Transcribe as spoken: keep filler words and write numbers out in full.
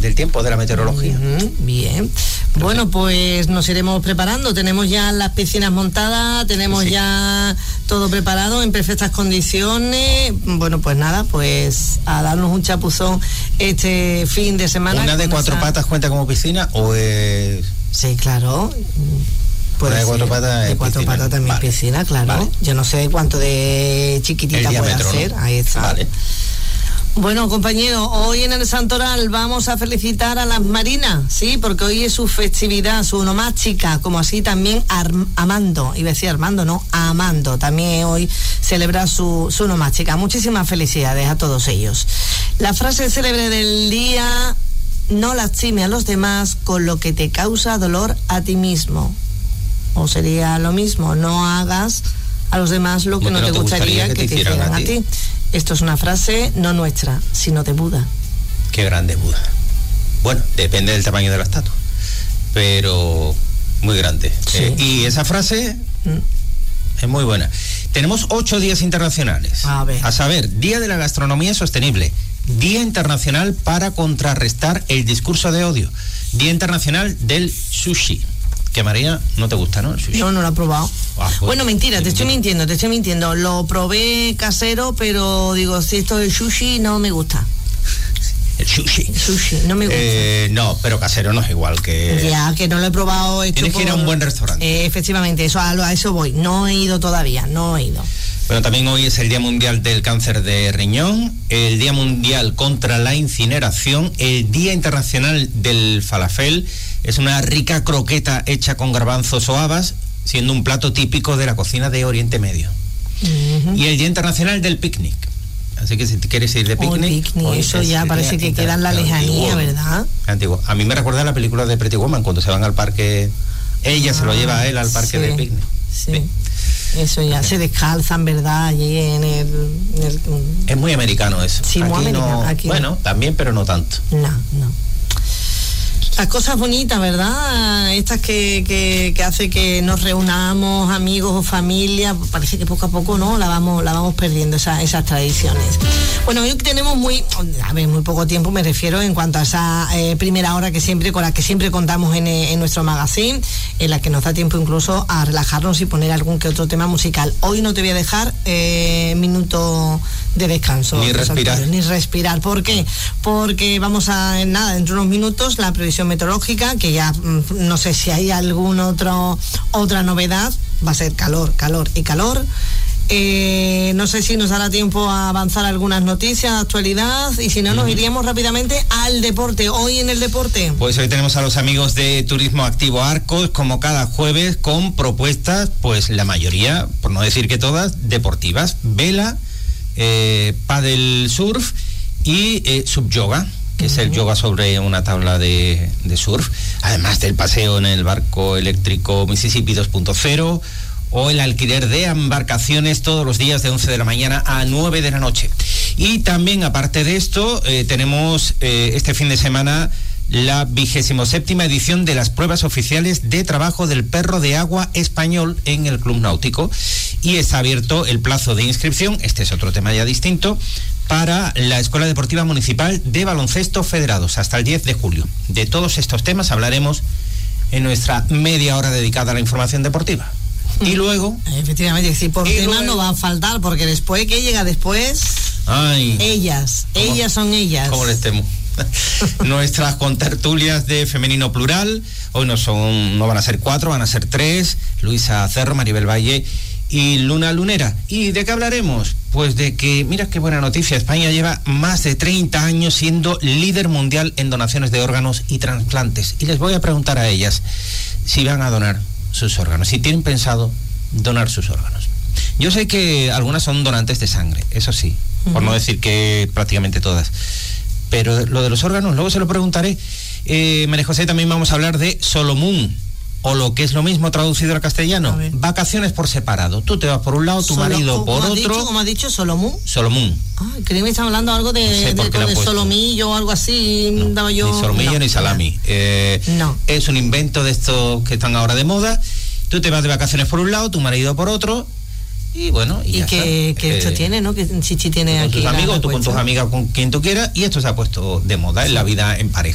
del tiempo, de la meteorología. Uh-huh, bien. Pero bueno, sí. Pues nos iremos preparando. Tenemos ya las piscinas montadas, tenemos sí. ya todo preparado en perfectas condiciones. Bueno, pues nada, pues a darnos un chapuzón este fin de semana. ¿Una de cuatro esa... patas cuenta como piscina o es...? Sí, claro. Una de cuatro patas de cuatro patas también vale. Piscina, claro. Vale. Yo no sé cuánto de chiquitita puede hacer. ¿No? Ahí está. Vale. Bueno, compañeros, hoy en el Santoral vamos a felicitar a las marinas, ¿sí? Porque hoy es su festividad, su onomástica, como así también Arm- Amando, iba a decir Armando, no, Amando, también hoy celebra su, su onomástica. Muchísimas felicidades a todos ellos. La frase célebre del día: no lastime a los demás con lo que te causa dolor a ti mismo. O sería lo mismo, no hagas a los demás lo que, lo que no, no te gustaría, gustaría que, que te hicieran, hicieran a ti. A ti. Esto es una frase no nuestra, sino de Buda. Qué grande Buda. Bueno, depende del tamaño de la estatua, pero muy grande. Sí. Eh, y esa frase mm. es muy buena. Tenemos ocho días internacionales. A ver. A saber, Día de la Gastronomía Sostenible, Día Internacional para contrarrestar el discurso de odio, Día Internacional del Sushi. Que María, no te gusta, ¿no? El sushi. No, no lo he probado. Ah, pues, bueno, mentira, te estoy mintiendo, te estoy mintiendo. Lo probé casero, pero digo, si esto es sushi, no me gusta. El sushi. El sushi, no me gusta. Eh, no, pero casero no es igual que... Ya, que no lo he probado hecho Tienes por... que ir a un buen restaurante. Eh, efectivamente, eso, a, a eso voy. No he ido todavía, no he ido. Bueno, también hoy es el Día Mundial del Cáncer de Riñón, el Día Mundial contra la Incineración, el Día Internacional del Falafel. Es una rica croqueta hecha con garbanzos o habas, siendo un plato típico de la cocina de Oriente Medio. Uh-huh. Y el Día Internacional del Picnic. Así que si quieres ir de picnic... Oh, picnic eso ya parece que queda en la lejanía, antiguo, ¿verdad? Antiguo. A mí me recuerda a la película de Pretty Woman, cuando se van al parque... Ella ah, se lo lleva a él al parque sí, de picnic. Sí. sí. Eso ya, se descalzan, ¿verdad? Allí en el, en el... Es muy americano eso. Sí, aquí muy americano. No, aquí bueno, no. También, pero no tanto. No, no. Las cosas bonitas, ¿verdad? Estas que, que, que hace que nos reunamos, amigos o familia, parece que poco a poco, ¿no? La vamos, la vamos perdiendo, esa, esas tradiciones. Bueno, hoy tenemos muy, a ver, muy poco tiempo, me refiero en cuanto a esa eh, primera hora que siempre, con la que siempre contamos en, en nuestro magazine, en la que nos da tiempo incluso a relajarnos y poner algún que otro tema musical. Hoy no te voy a dejar eh, minuto de descanso. Ni respirar. Ni respirar. ¿Por qué? Porque vamos a, en nada, dentro de unos minutos, la previsión meteorológica, que ya no sé si hay alguna otro, otra novedad, va a ser calor, calor y calor. Eh, no sé si nos dará tiempo a avanzar algunas noticias, actualidad, y si no, nos iríamos rápidamente al deporte. Hoy en el deporte, pues hoy tenemos a los amigos de Turismo Activo Arcos, como cada jueves, con propuestas, pues la mayoría, por no decir que todas, deportivas: vela, eh, paddle surf y eh, subyoga, que uh-huh. es el yoga sobre una tabla de, de surf, además del paseo en el barco eléctrico Mississippi dos punto cero, o el alquiler de embarcaciones todos los días de once de la mañana a nueve de la noche. Y también, aparte de esto, eh, tenemos eh, este fin de semana la vigésimo séptima edición de las pruebas oficiales de trabajo del perro de agua español en el Club Náutico, y está abierto el plazo de inscripción, este es otro tema ya distinto, para la Escuela Deportiva Municipal de Baloncesto Federados hasta el diez de julio. De todos estos temas hablaremos en nuestra media hora dedicada a la información deportiva. Y luego... Efectivamente, si por temas luego... no va a faltar, porque después, ¿qué llega después? Ay, ellas, ¿cómo? Ellas son ellas. ¿Cómo les temo? Nuestras contertulias de Femenino Plural, hoy no son, no van a ser cuatro, van a ser tres: Luisa Cerro, Maribel Valle y Luna Lunera. ¿Y de qué hablaremos? Pues de que, mira qué buena noticia, España lleva más de treinta años siendo líder mundial en donaciones de órganos y trasplantes. Y les voy a preguntar a ellas si van a donar sus órganos, si tienen pensado donar sus órganos. Yo sé que algunas son donantes de sangre, eso sí, uh-huh. por no decir que prácticamente todas, pero lo de los órganos luego se lo preguntaré. eh, María José, también vamos a hablar de Solomún, o lo que es lo mismo traducido al castellano, vacaciones por separado. Tú te vas por un lado, tu Solo, marido por otro. Dicho, ¿Cómo has dicho? ¿Solomún? Solomún. Ah, creí que me estaba hablando algo de, no sé de, de, de solomillo o algo así. No, daba yo... Ni solomillo no, ni salami. No. Eh, no. Es un invento de estos que están ahora de moda. Tú te vas de vacaciones por un lado, tu marido por otro. Y bueno, y, y ya que, está. que eh, esto tiene, ¿no? Que Chichi tiene con aquí. Tus amigos, tú con tus amigas, con quien tú quieras, y esto se ha puesto de moda en la vida en pareja.